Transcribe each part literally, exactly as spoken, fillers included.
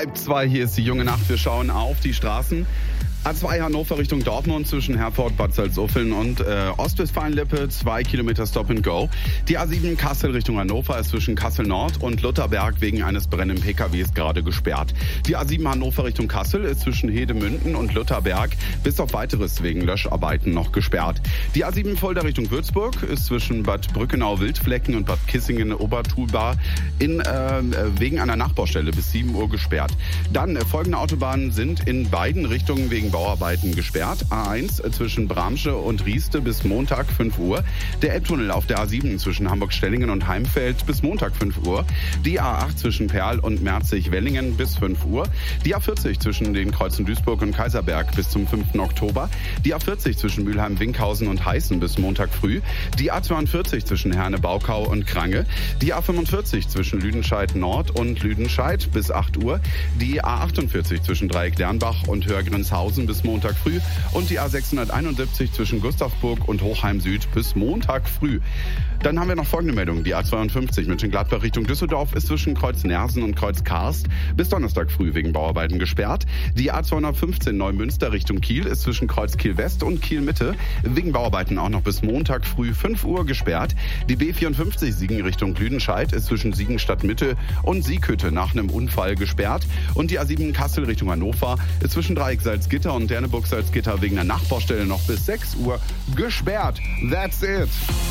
Halb zwei, hier ist die junge Nacht. Wir schauen auf die Straßen. A zwei Hannover Richtung Dortmund zwischen Herford, Bad Salzuflen und äh, Ostwestfalen-Lippe, zwei Kilometer Stop and Go. Die A sieben Kassel Richtung Hannover ist zwischen Kassel Nord und Lutherberg wegen eines brennenden P K Ws gerade gesperrt. Die A sieben Hannover Richtung Kassel ist zwischen Hedemünden und Lutherberg bis auf weiteres wegen Löscharbeiten noch gesperrt. Die A sieben Fulda Richtung Würzburg ist zwischen Bad Brückenau-Wildflecken und Bad Kissingen-Obertulbar in äh, wegen einer Nachbaustelle bis sieben Uhr gesperrt. Dann äh, folgende Autobahnen sind in beiden Richtungen wegen Bauarbeiten gesperrt. A eins zwischen Bramsche und Rieste bis Montag fünf Uhr. Der Elbtunnel auf der A sieben zwischen Hamburg-Stellingen und Heimfeld bis Montag fünf Uhr. Die A acht zwischen Perl und Merzig-Wellingen bis fünf Uhr. Die A vierzig zwischen den Kreuzen Duisburg und Kaiserberg bis zum fünften Oktober. Die A vierzig zwischen Mülheim-Winkhausen und Heißen bis Montag früh. Die A zweiundvierzig zwischen Herne-Baukau und Krange. Die A fünfundvierzig zwischen Lüdenscheid Nord und Lüdenscheid bis acht Uhr. Die A achtundvierzig zwischen Dreieck-Dernbach und Hörgrinshausen bis Montag früh und die A sechshunderteinundsiebzig zwischen Gustavsburg und Hochheim Süd bis Montag früh. Dann haben wir noch folgende Meldung. Die A zweiundfünfzig Mönchengladbach Richtung Düsseldorf ist zwischen Kreuz Nersen und Kreuz Karst bis Donnerstag früh wegen Bauarbeiten gesperrt. Die A zweihundertfünfzehn Neumünster Richtung Kiel ist zwischen Kreuz Kiel West und Kiel Mitte wegen Bauarbeiten auch noch bis Montag früh fünf Uhr gesperrt. Die B vierundfünfzig Siegen Richtung Lüdenscheid ist zwischen Siegenstadt Mitte und Sieghütte nach einem Unfall gesperrt. Und die A sieben Kassel Richtung Hannover ist zwischen Dreieck Salzgitter und Derneburg Salzgitter wegen der Nachbaustelle noch bis sechs Uhr gesperrt. That's it.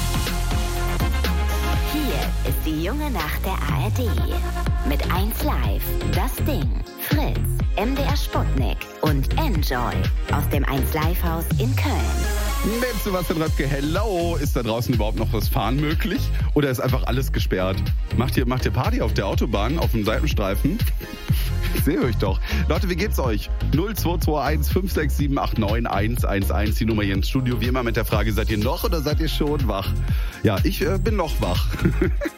Hier ist die junge Nacht der A R D. Mit eins Live, das Ding, Fritz, M D R Sputnik und Enjoy aus dem eins Live Haus in Köln. Mit Sebastian Röpke, hello. Ist da draußen überhaupt noch was Fahren möglich? Oder ist einfach alles gesperrt? Macht ihr, macht ihr Party auf der Autobahn, auf dem Seitenstreifen? Ich sehe euch doch. Leute, wie geht's euch? null zwei zwei eins fünf sechs sieben acht neun eins eins eins, die Nummer hier ins Studio. Wie immer mit der Frage, seid ihr noch oder seid ihr schon wach? Ja, ich äh, bin noch wach.